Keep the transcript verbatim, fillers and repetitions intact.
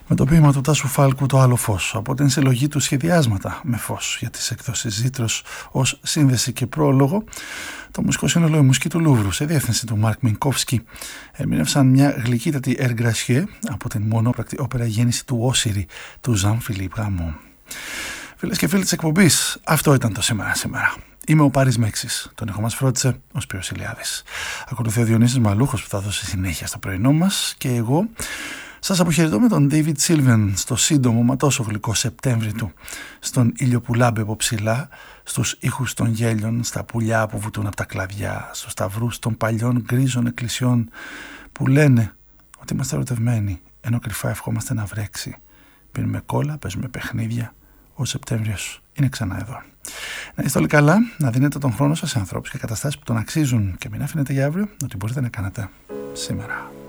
Με το ποίημα του Τάσου Φάλκου «Το άλλο φως», από την συλλογή του «Σχεδιάσματα με φως» για τις εκδόσεις Ζήτρος ως σύνδεση και πρόλογο, το μουσικό σύνολο «Η Μουσική του Λούβρου» σε διεύθυνση του Μάρκ Μινκόφσκι ερμήνευσαν μια γλυκύτατη Air Gracieux από την μονόπρακτη όπερα «Γέννηση του Όσιρη» του Ζαν Φιλίπ Γαμό. Φίλες και φίλοι της εκπομπής, αυτό ήταν το σήμερα σήμερα. Είμαι ο Πάρης Μέξης. Τον ήχο μας φρόντισε ο Σπύρος Ηλιάδης. Ακολουθεί ο Διονύσης Μαλούχος που θα δώσει συνέχεια στο πρωινό μας, και εγώ σας αποχαιρετώ με τον David Sylvian στο σύντομο μα τόσο γλυκό Σεπτέμβρη του, στον ήλιο που λάμπει από ψηλά, στους ήχους των γέλιων, στα πουλιά που βουτούν από τα κλαδιά, στους σταυρούς των παλιών γκρίζων εκκλησιών που λένε ότι είμαστε ερωτευμένοι, ενώ κρυφά ευχόμαστε να βρέξει. Πίνουμε κόλλα, παίζουμε παιχνίδια. Ο Σεπτέμβριος είναι ξανά εδώ. Να είστε όλοι καλά, να δίνετε τον χρόνο σας σε ανθρώπους και καταστάσεις που τον αξίζουν, και μην αφήνετε για αύριο ότι μπορείτε να κάνετε σήμερα.